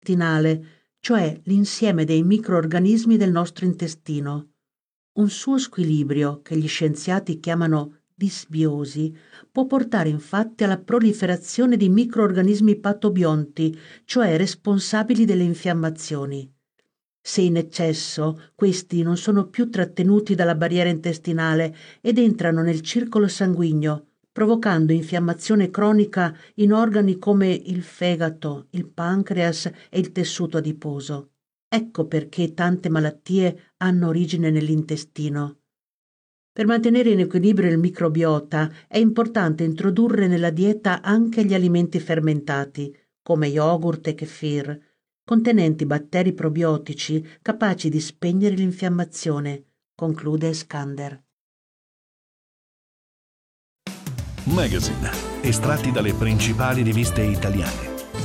intestinale, cioè l'insieme dei microorganismi del nostro intestino. Un suo squilibrio, che gli scienziati chiamano disbiosi, può portare infatti alla proliferazione di microorganismi patobionti, cioè responsabili delle infiammazioni. Se in eccesso, questi non sono più trattenuti dalla barriera intestinale ed entrano nel circolo sanguigno, provocando infiammazione cronica in organi come il fegato, il pancreas e il tessuto adiposo. Ecco perché tante malattie hanno origine nell'intestino. Per mantenere in equilibrio il microbiota è importante introdurre nella dieta anche gli alimenti fermentati, come yogurt e kefir, contenenti batteri probiotici capaci di spegnere l'infiammazione, conclude Skander. Magazine, estratti dalle principali riviste italiane.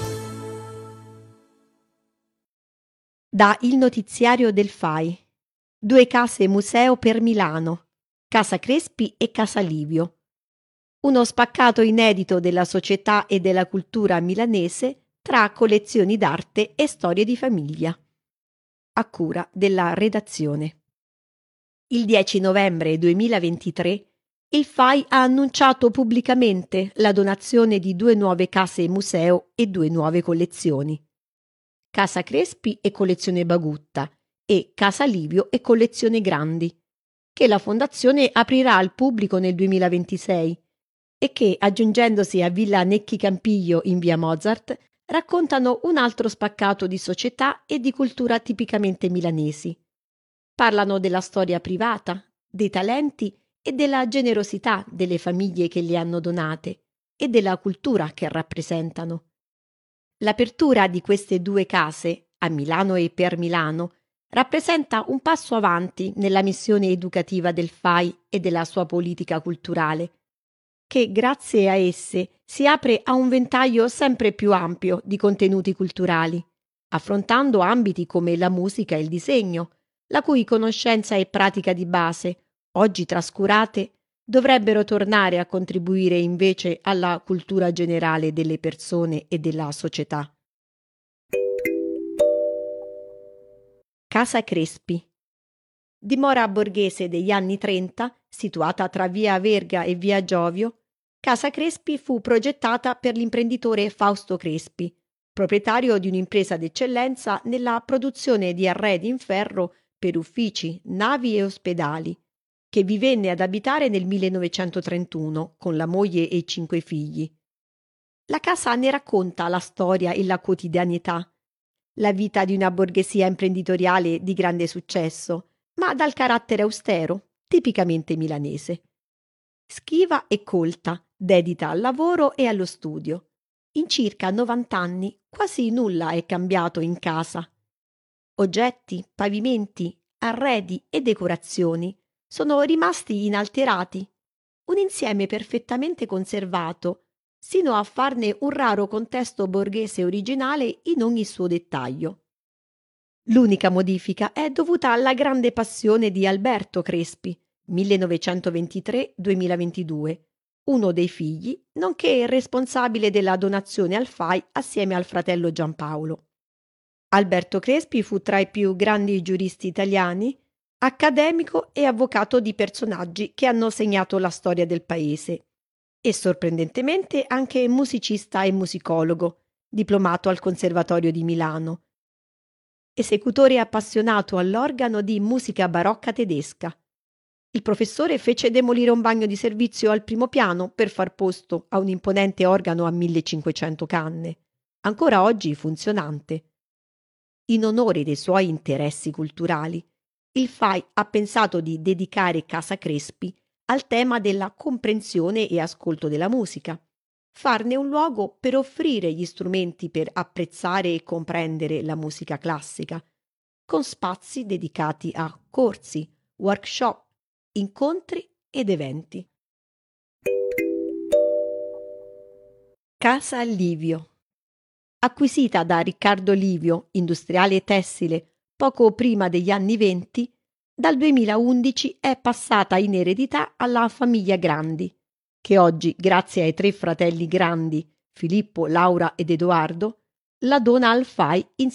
Da Il notiziario del FAI. 2 case museo per Milano, Casa Crespi e Casa Livio. Uno spaccato inedito della società e della cultura milanese tra collezioni d'arte e storie di famiglia. A cura della redazione. Il 10 novembre 2023 il FAI ha annunciato pubblicamente la donazione di 2 nuove case museo e 2 nuove collezioni. Casa Crespi e collezione Bagutta e Casa Livio e collezione Grandi, che la fondazione aprirà al pubblico nel 2026 e che, aggiungendosi a Villa Necchi Campiglio in via Mozart, raccontano un altro spaccato di società e di cultura tipicamente milanesi. Parlano della storia privata, dei talenti e della generosità delle famiglie che le hanno donate e della cultura che rappresentano. L'apertura di queste 2 case, a Milano e per Milano, rappresenta un passo avanti nella missione educativa del FAI e della sua politica culturale, che grazie a esse si apre a un ventaglio sempre più ampio di contenuti culturali, affrontando ambiti come la musica e il disegno, la cui conoscenza e pratica di base, oggi trascurate, dovrebbero tornare a contribuire invece alla cultura generale delle persone e della società. Casa Crespi. Dimora borghese degli anni 30, situata tra via Verga e via Giovio, Casa Crespi fu progettata per l'imprenditore Fausto Crespi, proprietario di un'impresa d'eccellenza nella produzione di arredi in ferro per uffici, navi e ospedali, che vi venne ad abitare nel 1931 con la moglie e 5 figli. La casa ne racconta la storia e la quotidianità, la vita di una borghesia imprenditoriale di grande successo, ma dal carattere austero, tipicamente milanese. Schiva e colta, dedita al lavoro e allo studio. In circa 90 anni quasi nulla è cambiato in casa. Oggetti, pavimenti, arredi e decorazioni sono rimasti inalterati, un insieme perfettamente conservato, sino a farne un raro contesto borghese originale in ogni suo dettaglio. L'unica modifica è dovuta alla grande passione di Alberto Crespi, 1923-2022, uno dei figli, nonché responsabile della donazione al FAI assieme al fratello Giampaolo. Alberto Crespi fu tra i più grandi giuristi italiani, accademico e avvocato di personaggi che hanno segnato la storia del paese e sorprendentemente anche musicista e musicologo, diplomato al Conservatorio di Milano. Esecutore appassionato all'organo di musica barocca tedesca. Il professore fece demolire un bagno di servizio al primo piano per far posto a un imponente organo a 1500 canne, ancora oggi funzionante. In onore dei suoi interessi culturali, il FAI ha pensato di dedicare Casa Crespi al tema della comprensione e ascolto della musica, farne un luogo per offrire gli strumenti per apprezzare e comprendere la musica classica, con spazi dedicati a corsi, workshop, incontri ed eventi. Casa Livio. Acquisita da Riccardo Livio, industriale tessile, poco prima degli anni 20, dal 2011 è passata in eredità alla famiglia Grandi, che oggi, grazie ai 3 fratelli Grandi, Filippo, Laura ed Edoardo, la dona al FAI